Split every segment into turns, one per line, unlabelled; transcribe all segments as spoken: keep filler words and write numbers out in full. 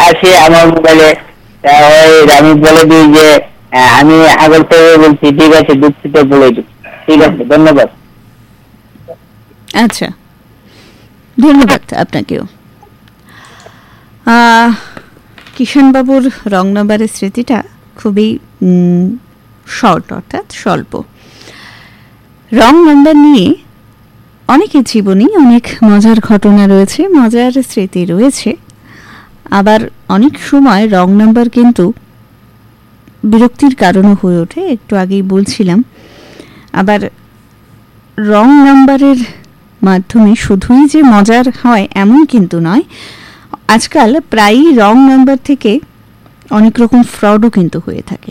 আসে আমার মোবাইলে, ওই আমি বলে দিই যে আমি আগল থেকে বলছি, ঠিক আছে দুঃখিত বলে দিই। ঠিক আছে, ধন্যবাদ।
আচ্ছা, ধন্যবাদ আপনাকেও। কিষাণ বাবুর রং নাম্বারের স্মৃতিটা খুবই শর্ট, অর্থাৎ স্বল্প। রং নাম্বার নিয়ে অনেকের জীবনেই অনেক মজার ঘটনা রয়েছে, মজার স্মৃতি রয়েছে। আবার অনেক সময় রং নাম্বার কিন্তু বিরক্তির কারণও হয়ে ওঠে, একটু আগেই বলছিলাম। আবার রং নাম্বারের মাধ্যমে শুধুই যে মজার হয় এমন কিন্তু নয়, আজকাল প্রায়ই রং নাম্বার থেকে অনেক রকম ফ্রডও কিন্তু হয়ে থাকে।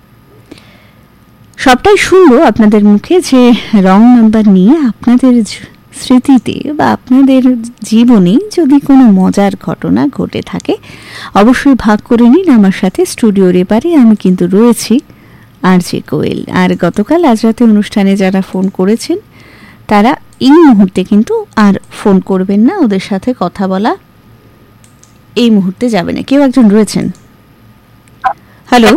সবটাই শুনবো আপনাদের মুখে যে রং নাম্বার নিয়ে আপনাদের স্মৃতিতে বা আপনাদের জীবনে যদি কোনো মজার ঘটনা ঘটে থাকে অবশ্যই ভাগ করে নিন আমার সাথে। স্টুডিওর এপারে আমি কিন্তু রয়েছি আরজে কোয়েল। আর গতকাল আজ রাতে অনুষ্ঠানে যারা ফোন করেছেন তারা এই মুহূর্তে কিন্তু আর ফোন করবেন না, ওদের সাথে কথা বলা এই মুহূর্তে যাবে না। কেউ একজন রয়েছেন। হ্যালো,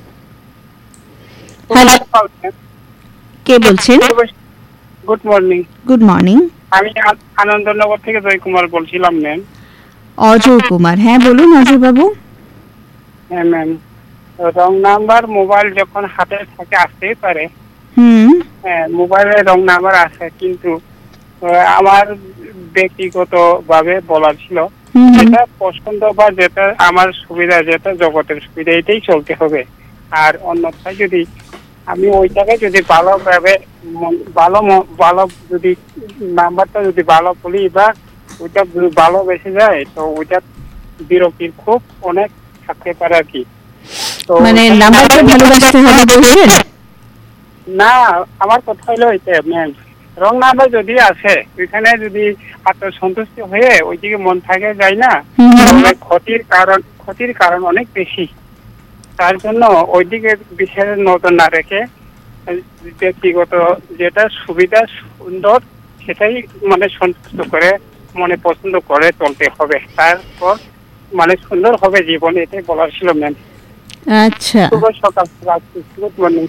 হ্যালো, কে বলছেন?
Good morning.
Good morning.
আমি আনন্দনগর থেকে জয় কুমার বলছিলাম ম্যাম।
অজয় কুমার, হ্যাঁ বলুন অজয় বাবু।
হ্যাঁ ম্যাম, রং নাম্বার মোবাইল যখন হাতে থাকে আসতেই পারে।
হুম।
হ্যাঁ, মোবাইলে রং নাম্বার আছে, কিন্তু আমার ব্যক্তিগত ভাবে বলার ছিল যেটা পছন্দ বা যেটা আমার সুবিধা, যেটা জগতের সুবিধা, এটাই চলতে হবে। আর অন্যথায় যদি আমি ওই জায়গায় যদি ভালোভাবে ভালো ভালো যদি নাম্বারটা যদি ভালো বলি বা ওইটা ভালো বেশি যায়, তো ওইটা বিরক্তির খুব অনেক থাকতে পারে আর কি। তো
মানে নাম্বারটা ভালোবাসতে হবে বলছেন?
না, আমার কথা হলো এটা ম্যাম, রং নাম্বার যদি আছে ওইখানে যদি আত্মসন্তুষ্টি হয়ে ওইদিকে মন থাকে যায় না, তাহলে ক্ষতির কারণ ক্ষতির কারণ অনেক বেশি। তার জন্য ওইদিকে বিশেষ নজর না রেখে ব্যক্তিগত যেটা সুবিধা সুন্দর সেটাই মানে সন্তুষ্ট করে মনে পছন্দ করে চলতে হবে, তারপর মানে সুন্দর হবে জীবন, এটাই বলার ছিল ম্যাম।
আচ্ছা,
শুভ সকাল। Good morning.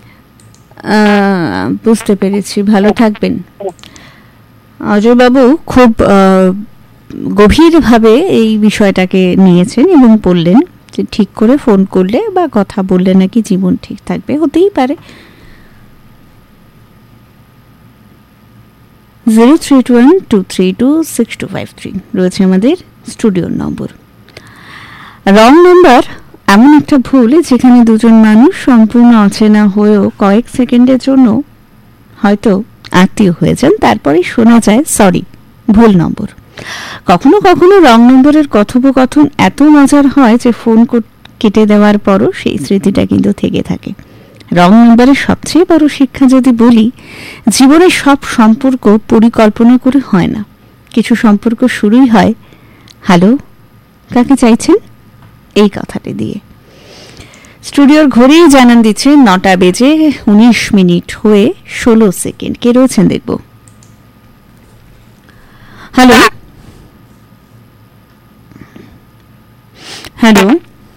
বুঝতে পেরেছি, ভালো থাকবেন। অজয় বাবু খুব গভীরভাবে এই বিষয়টাকে নিয়েছেন এবং বললেন যে ঠিক করে ফোন করলে বা কথা বললে নাকি জীবন ঠিক থাকবে। হতেই পারে। Zero three two one two three two six two five three রয়েছে আমাদের স্টুডিওর নম্বর। রং নাম্বার এমন একটা ভুল যেখানে দুজন মানুষ সম্পূর্ণ অচেনা হয়েও কয়েক সেকেন্ডের জন্য হয়তো আত্মীয় হয়ে যান, তারপরেই শোনা যায় সরি, ভুল নম্বর। কখনো কখনো রং নম্বরের কথোপকথন এত মজার হয় যে ফোন কেটে দেওয়ার পরও সেই স্মৃতিটা কিন্তু থেকে থাকে। রং নম্বরের সবচেয়ে বড় শিক্ষা যদি বলি, জীবনের সব সম্পর্ক পরিকল্পনা করে হয় না। কিছু সম্পর্ক শুরুই হয় হ্যালো কাকে চাইছেন এই কথাটি দিয়ে। স্টুডিওর ঘড়িই জানান দিচ্ছে নটা বেজে উনিশ মিনিট হয়ে ষোলো সেকেন্ড। কে রয়েছেন দেখব। হ্যালো, হ্যালো,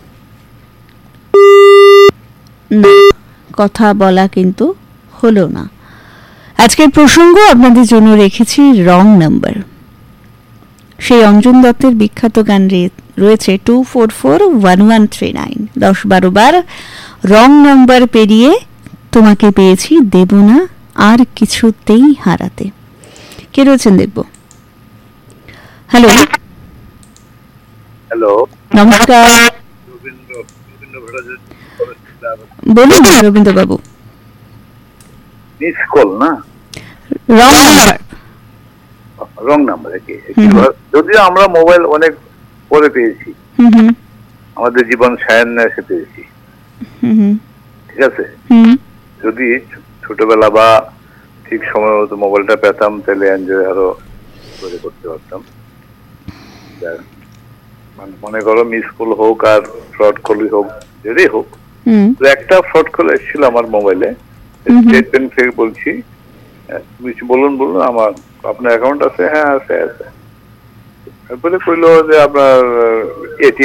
না, কথা বলা কিন্তু হলো না। আজকের প্রসঙ্গ আপনাদের জন্য রেখেছি রং নাম্বার। সেই অঞ্জন দত্তের বিখ্যাত গান রয়েছে two four four one one three nine, দশ বারো বার রং নাম্বার পেরিয়ে তোমাকে পেয়েছি, দেব না আর কিছুতেই হারাতে। কে রয়েছেন দেখব। হ্যালো,
হ্যালো,
নমস্কার, বলুন রবীন্দ্র বাবু।
মিস কল না,
রং নাম্বার।
Wrong number. যদিও আমরা মোবাইল অনেক পরে পেয়েছি, আমাদের জীবন সায়ান্নে এসে পেয়েছি, ঠিক আছে। যদি ছোটবেলা বা ঠিক সময় মতো মোবাইলটা পেতাম তাহলে এনজয় আরো করে করতে পারতাম। মনে করো মিস কল হোক আর ফ্রড কলই হোক, যদি হোক, একটা ফ্রড কল এসেছিল আমার মোবাইলে, স্টেট ব্যাংক থেকে বলছি, বলুন বলুন আমার আপনার অ্যাকাউন্ট আছে? হ্যাঁ আছে আছে। তারপরে কইলো যে আপনার এটিএম